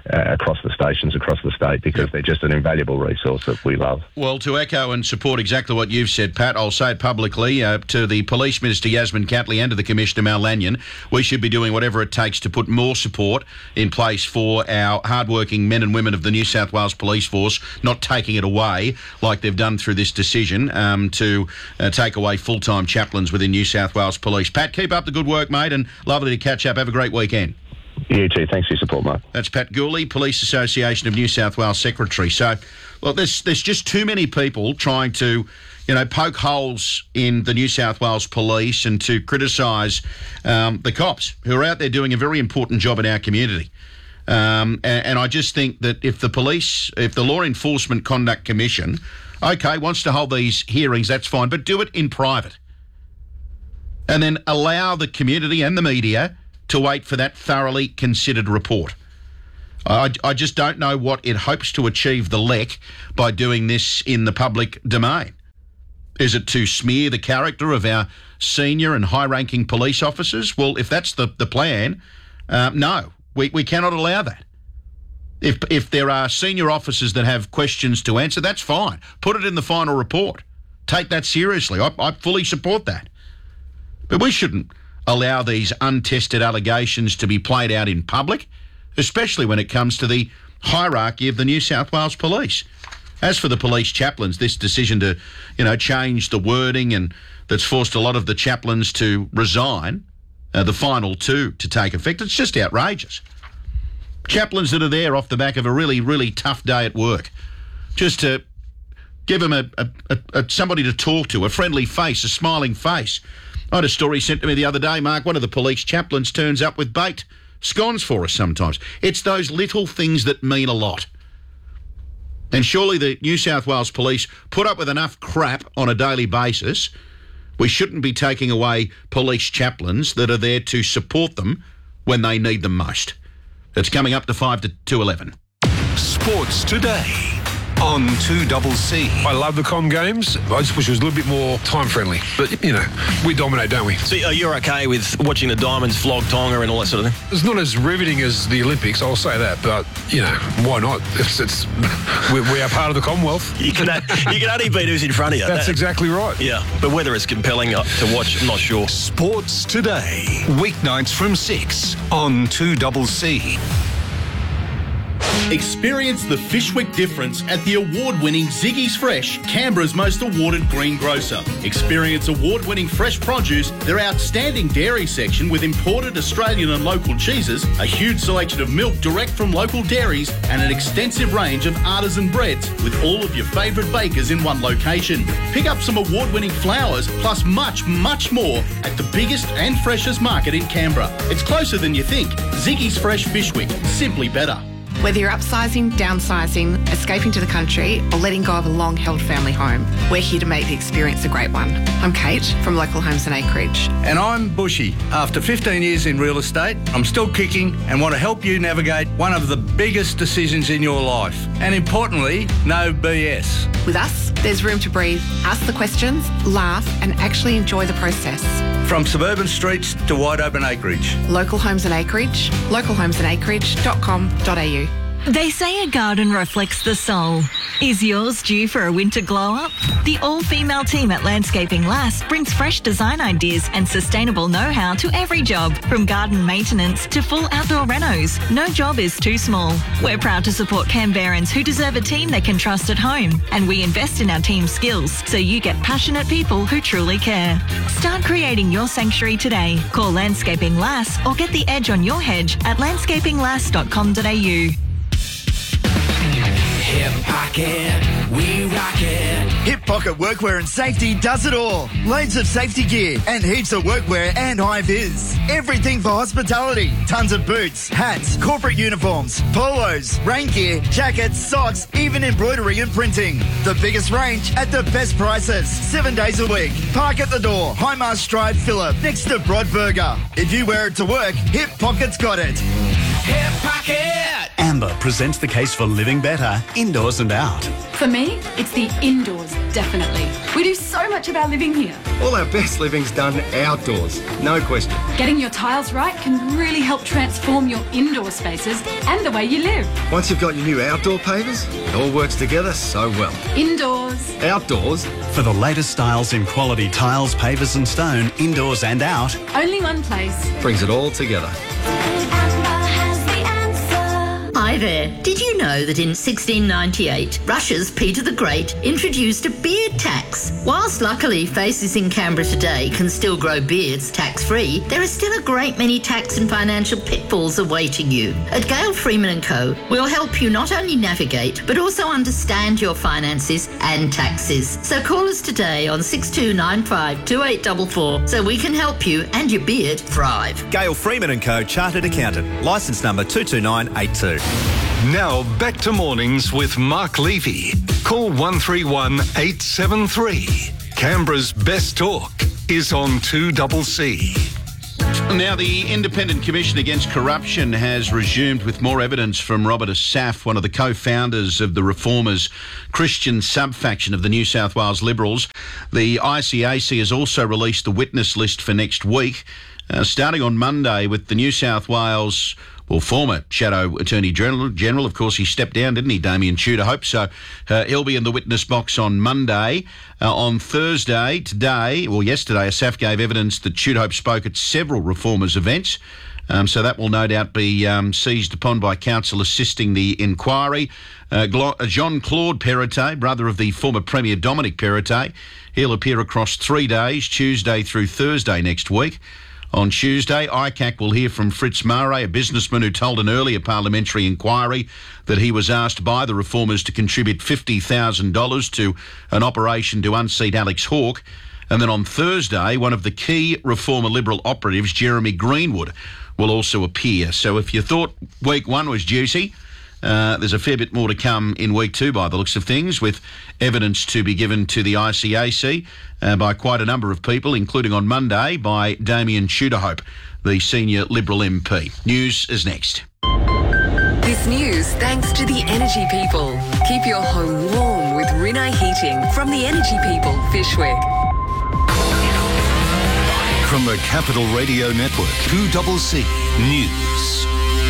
across the stations across the state, because they're just an invaluable resource that we love. Well, to echo and support exactly what you've said, Pat, I'll say it publicly to the Police Minister Yasmin Catley and to the Commissioner Mal Lanyon, we should be doing whatever it takes to put more support in place for our hardworking men and women of the New South Wales Police Force, not taking it away like they've done through this decision to take away full-time chaplains within New South Wales Police. Pat, keep up the good work, mate, and lovely to catch up. Have a great weekend. You too. Thanks for your support, Mark. That's Pat Gooley, Police Association of New South Wales Secretary. So, well, there's just too many people trying to, poke holes in the New South Wales Police and to criticise the cops who are out there doing a very important job in our community. And I just think that if the Law Enforcement Conduct Commission, wants to hold these hearings, that's fine, but do it in private. And then allow the community and the media to wait for that thoroughly considered report. I just don't know what it hopes to achieve, the LEC, by doing this in the public domain. Is it to smear the character of our senior and high-ranking police officers? Well, if that's the plan, no, we cannot allow that. If there are senior officers that have questions to answer, that's fine. Put it in the final report. Take that seriously. I fully support that. But we shouldn't allow these untested allegations to be played out in public, especially when it comes to the hierarchy of the New South Wales Police. As for the police chaplains, this decision to, change the wording and that's forced a lot of the chaplains to resign, the final two to take effect, it's just outrageous. Chaplains that are there off the back of a really, really tough day at work, just to give them somebody to talk to, a friendly face, a smiling face. I had a story sent to me the other day, Mark. One of the police chaplains turns up with baked scones for us sometimes. It's those little things that mean a lot. And surely the New South Wales Police put up with enough crap on a daily basis. We shouldn't be taking away police chaplains that are there to support them when they need them most. It's coming up to 5 to 11. Sports Today on 2CC. I love the Com Games. I just wish it was a little bit more time-friendly. But, we dominate, don't we? So you're okay with watching the Diamonds flog Tonga and all that sort of thing? It's not as riveting as the Olympics, I'll say that. But, why not? We are part of the Commonwealth. You can only beat who's in front of you. That's exactly right. Yeah, but whether it's compelling to watch, I'm not sure. Sports Today, weeknights from 6 on 2CC. Experience the Fishwick difference at the award-winning Ziggy's Fresh, Canberra's most awarded green grocer. Experience award-winning fresh produce, their outstanding dairy section with imported Australian and local cheeses, a huge selection of milk direct from local dairies, and an extensive range of artisan breads with all of your favourite bakers in one location. Pick up some award-winning flowers plus much, much more at the biggest and freshest market in Canberra. It's closer than you think. Ziggy's Fresh Fishwick, simply better. Whether you're upsizing, downsizing, escaping to the country, or letting go of a long-held family home, we're here to make the experience a great one. I'm Kate from Local Homes and Acreage. And I'm Bushy. After 15 years in real estate, I'm still kicking and want to help you navigate one of the biggest decisions in your life. And importantly, no BS. With us, there's room to breathe, ask the questions, laugh, and actually enjoy the process. From suburban streets to wide open acreage. Local Homes and Acreage, localhomesandacreage.com.au. They say a garden reflects the soul. Is yours due for a winter glow-up? The all-female team at Landscaping Lass brings fresh design ideas and sustainable know-how to every job, from garden maintenance to full outdoor renos. No job is too small. We're proud to support Canberrans who deserve a team they can trust at home, and we invest in our team's skills so you get passionate people who truly care. Start creating your sanctuary today. Call Landscaping Lass or get the edge on your hedge at landscapinglass.com.au. Hip Pocket, we rock it. Hip Pocket Workwear and Safety does it all. Loads of safety gear and heaps of workwear and high vis. Everything for hospitality. Tons of boots, hats, corporate uniforms, polos, rain gear, jackets, socks, even embroidery and printing. The biggest range at the best prices. 7 days a week. Park at the door. Highmast Drive, Phillip, next to Broadburger. If you wear it to work, Hip Pocket's got it. Hip Pocket. Amber presents the case for living better, indoors and out. For me, it's the indoors, definitely. We do so much of our living here. All our best living's done outdoors, no question. Getting your tiles right can really help transform your indoor spaces and the way you live. Once you've got your new outdoor pavers, it all works together so well. Indoors. Outdoors. For the latest styles in quality tiles, pavers and stone, indoors and out. Only one place. Brings it all together. Hi there. Did you know that in 1698, Russia's Peter the Great introduced a beard tax? Whilst luckily faces in Canberra today can still grow beards tax-free, there are still a great many tax and financial pitfalls awaiting you. At Gale Freeman & Co, we'll help you not only navigate, but also understand your finances and taxes. So call us today on 6295 2844 so we can help you and your beard thrive. Gale Freeman & Co, Chartered Accountant, licence number 22982. Now back to mornings with Mark Levy. Call 131 873. Canberra's best talk is on 2CC. Now, the Independent Commission Against Corruption has resumed with more evidence from Robert Asaf, one of the co-founders of the Reformers Christian sub-faction of the New South Wales Liberals. The ICAC has also released the witness list for next week, starting on Monday with the New South Wales former Shadow Attorney General. Of course, he stepped down, didn't he, Damien Tudorhope? So he'll be in the witness box on Monday. On Thursday, yesterday, Asaf gave evidence that Tudorhope spoke at several Reformers events. So that will no doubt be seized upon by counsel assisting the inquiry. Jean-Claude Perrottet, brother of the former Premier Dominic Perrottet, he'll appear across 3 days, Tuesday through Thursday next week. On Tuesday, ICAC will hear from Fritz Murray, a businessman who told an earlier parliamentary inquiry that he was asked by the Reformers to contribute $50,000 to an operation to unseat Alex Hawke. And then on Thursday, one of the key Reformer Liberal operatives, Jeremy Greenwood, will also appear. So if you thought week one was juicy, there's a fair bit more to come in week two by the looks of things, with evidence to be given to the ICAC by quite a number of people, including on Monday by Damien Tudorhope, the senior Liberal MP. News is next. This news thanks to the Energy People. Keep your home warm with Rinnai Heating from the Energy People, Fishwick. From the Capital Radio Network, 2CC News.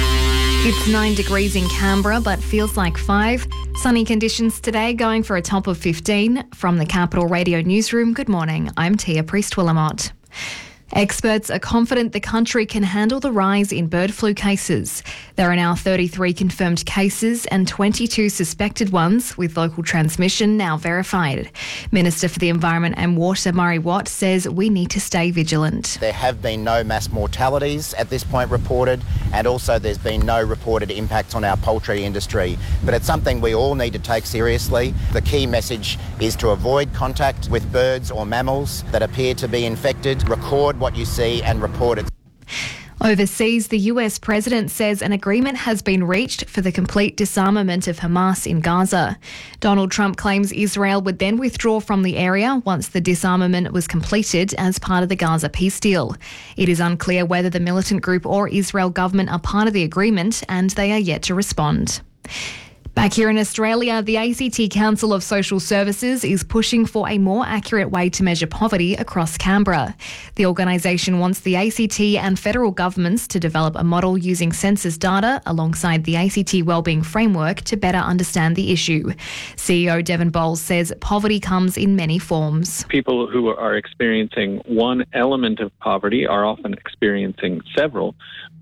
It's 9 degrees in Canberra, but feels like 5. Sunny conditions today, going for a top of 15. From the Capital Radio Newsroom, good morning. I'm Tia Priest-Willamott. Experts are confident the country can handle the rise in bird flu cases. There are now 33 confirmed cases and 22 suspected ones, with local transmission now verified. Minister for the Environment and Water, Murray Watt, says we need to stay vigilant. There have been no mass mortalities at this point reported, and also there's been no reported impact on our poultry industry. But it's something we all need to take seriously. The key message is to avoid contact with birds or mammals that appear to be infected. Record what you see and report it. Overseas, the US president says an agreement has been reached for the complete disarmament of Hamas in Gaza. Donald Trump claims Israel would then withdraw from the area once the disarmament was completed as part of the Gaza peace deal. It is unclear whether the militant group or Israel government are part of the agreement, and they are yet to respond. Back here in Australia, the ACT Council of Social Services is pushing for a more accurate way to measure poverty across Canberra. The organisation wants the ACT and federal governments to develop a model using census data alongside the ACT Wellbeing Framework to better understand the issue. CEO Devon Bowles says poverty comes in many forms. People who are experiencing one element of poverty are often experiencing several,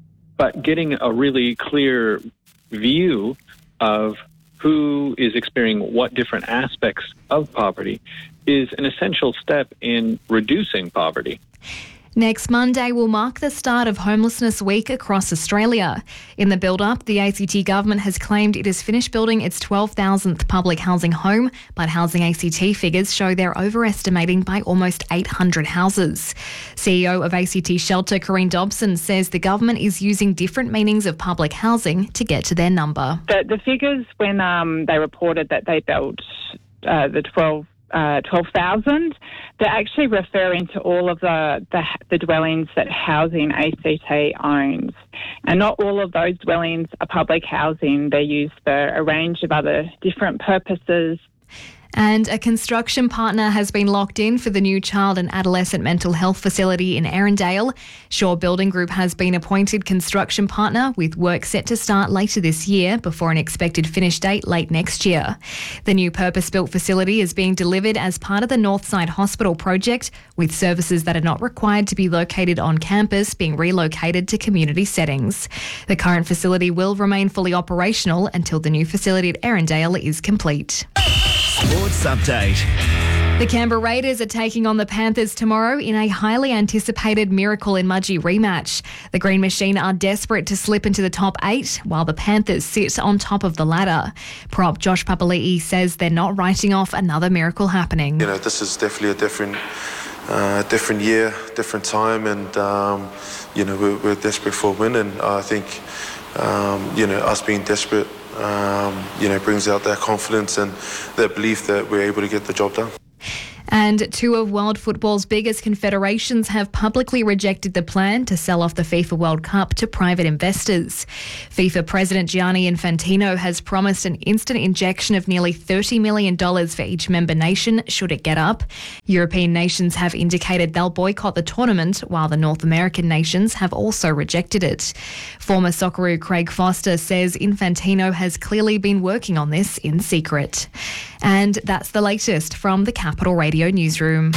but getting a really clear view of who is experiencing what different aspects of poverty is an essential step in reducing poverty. Next Monday will mark the start of Homelessness Week across Australia. In the build-up, the ACT government has claimed it has finished building its 12,000th public housing home, but Housing ACT figures show they're overestimating by almost 800 houses. CEO of ACT Shelter, Corinne Dobson, says the government is using different meanings of public housing to get to their number. The figures when they reported that they built the 12,000. They're actually referring to all of the dwellings that Housing ACT owns. And not all of those dwellings are public housing. They're used for a range of other different purposes. And a construction partner has been locked in for the new child and adolescent mental health facility in Erindale. Shaw Building Group has been appointed construction partner, with work set to start later this year before an expected finish date late next year. The new purpose-built facility is being delivered as part of the Northside Hospital project, with services that are not required to be located on campus being relocated to community settings. The current facility will remain fully operational until the new facility at Erindale is complete. Sports update. The Canberra Raiders are taking on the Panthers tomorrow in a highly anticipated Miracle in Mudgee rematch. The Green Machine are desperate to slip into the top 8, while the Panthers sit on top of the ladder. Prop Josh Papali'i says they're not writing off another miracle happening. This is definitely a different year, different time, and we're desperate for a win. And I think us being desperate brings out their confidence and their belief that we're able to get the job done. And two of world football's biggest confederations have publicly rejected the plan to sell off the FIFA World Cup to private investors. FIFA President Gianni Infantino has promised an instant injection of nearly $30 million for each member nation should it get up. European nations have indicated they'll boycott the tournament, while the North American nations have also rejected it. Former Socceroo Craig Foster says Infantino has clearly been working on this in secret. And that's the latest from the Capital Radio Newsroom.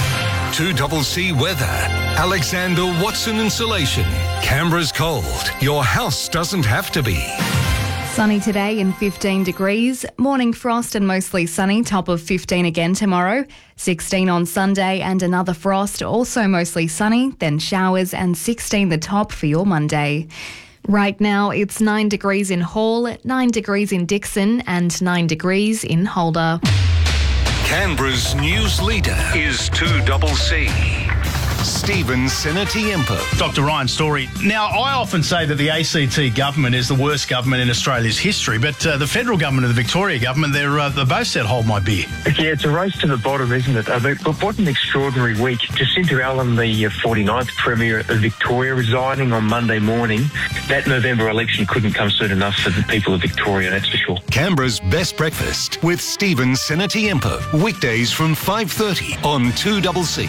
2CC weather. Alexander Watson Insulation. Canberra's cold. Your house doesn't have to be. Sunny today and 15 degrees. Morning frost and mostly sunny, top of 15 again tomorrow. 16 on Sunday and another frost, also mostly sunny, then showers and 16 the top for your Monday. Right now, it's 9 degrees in Hall, 9 degrees in Dixon and 9 degrees in Holder. Canberra's news leader is 2CC. Stephen Senatiempo. Dr. Ryan Story. Now, I often say that the ACT government is the worst government in Australia's history, but the federal government and the Victoria government, they both said hold my beer. Yeah, it's a race to the bottom, isn't it? But what an extraordinary week. Jacinta Allen, the 49th Premier of Victoria, resigning on Monday morning. That November election couldn't come soon enough for the people of Victoria, that's for sure. Canberra's Best Breakfast with Stephen Senatiempo. Weekdays from 5:30 on 2CC.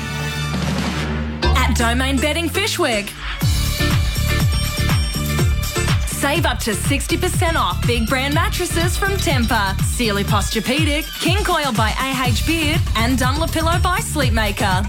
Domain Bedding Fishwick. Save up to 60% off big brand mattresses from Tempur, Sealy Posturepedic, King Coil by AH Beard and Dunlopillow by Sleepmaker.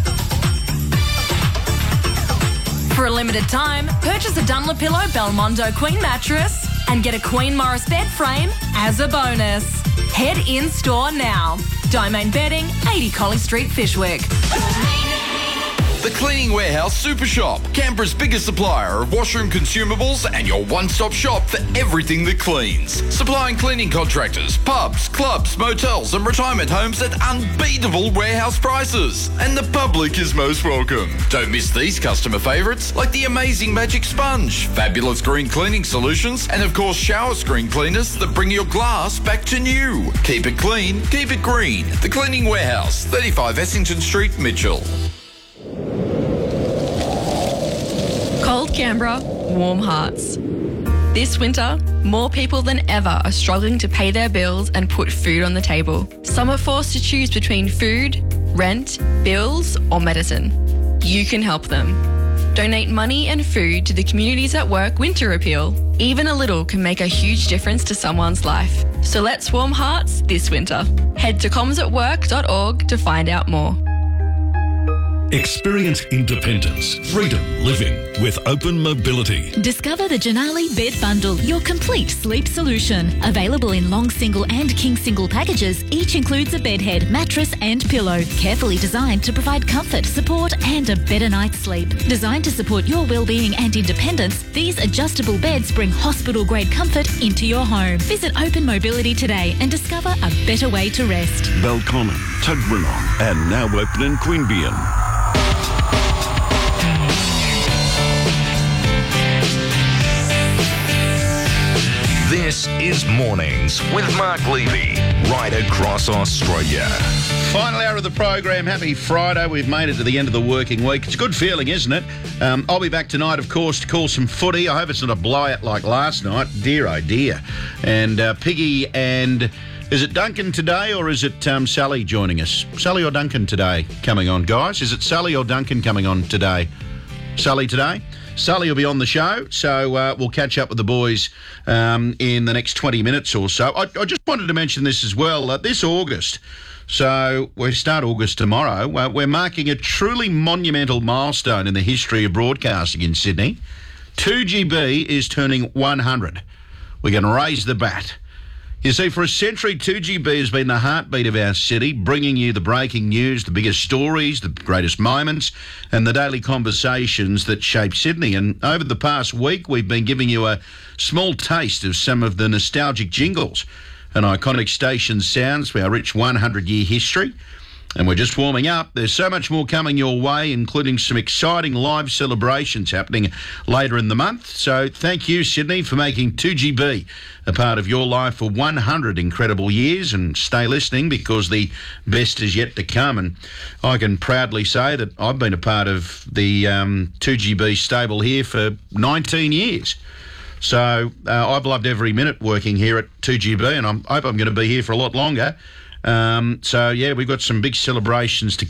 For a limited time, purchase a Dunlopillow Belmondo Queen mattress and get a Queen Morris bed frame as a bonus. Head in store now. Domain Bedding, 80 Colley Street, Fishwick. The Cleaning Warehouse Super Shop, Canberra's biggest supplier of washroom consumables and your one-stop shop for everything that cleans. Supplying cleaning contractors, pubs, clubs, motels and retirement homes at unbeatable warehouse prices. And the public is most welcome. Don't miss these customer favourites like the amazing Magic Sponge, fabulous green cleaning solutions and of course shower screen cleaners that bring your glass back to new. Keep it clean, keep it green. The Cleaning Warehouse, 35 Essington Street, Mitchell. Cold Canberra, warm hearts. This winter, more people than ever are struggling to pay their bills and put food on the table. Some are forced to choose between food, rent, bills, or medicine. You can help them. Donate money and food to the Communities at Work Winter Appeal. Even a little can make a huge difference to someone's life. So let's warm hearts this winter. Head to commsatwork.org to find out more. Experience independence, freedom living with Open Mobility. Discover the Janali Bed Bundle, your complete sleep solution. Available in long single and king single packages, each includes a bed head, mattress and pillow. Carefully designed to provide comfort, support and a better night's sleep. Designed to support your well-being and independence, these adjustable beds bring hospital-grade comfort into your home. Visit Open Mobility today and discover a better way to rest. Belconnen, Tuggeranong and now open in Queanbeyan. This is Mornings with Mark Levy, right across Australia. Final hour of the program. Happy Friday. We've made it to the end of the working week. It's a good feeling, isn't it? I'll be back tonight, of course, to call some footy. I hope it's not a blowout like last night. Dear, oh dear. And Piggy and... Is it Duncan today or is it Sally joining us? Sally or Duncan today coming on, guys? Is it Sally or Duncan coming on today? Sally today? Sally will be on the show, so we'll catch up with the boys in the next 20 minutes or so. I just wanted to mention this as well. This August, so we start August tomorrow, we're marking a truly monumental milestone in the history of broadcasting in Sydney. 2GB is turning 100. We're going to raise the bat. You see, for a century, 2GB has been the heartbeat of our city, bringing you the breaking news, the biggest stories, the greatest moments, and the daily conversations that shape Sydney. And over the past week, we've been giving you a small taste of some of the nostalgic jingles and iconic station sounds for our rich 100-year history. And we're just warming up. There's so much more coming your way, including some exciting live celebrations happening later in the month. So thank you, Sydney, for making 2GB a part of your life for 100 incredible years. And stay listening because the best is yet to come. And I can proudly say that I've been a part of the 2GB stable here for 19 years. So I've loved every minute working here at 2GB, and I hope I'm going to be here for a lot longer. So, yeah, we've got some big celebrations to